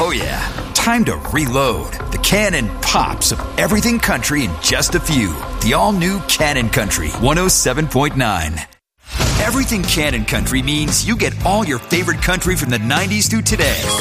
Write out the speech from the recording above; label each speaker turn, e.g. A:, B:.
A: Oh yeah, time to reload. The Cannon Pops of everything country in just a few. The all-new Cannon Country 107.9. Everything Cannon Country means you get all your favorite country from the 90s to today.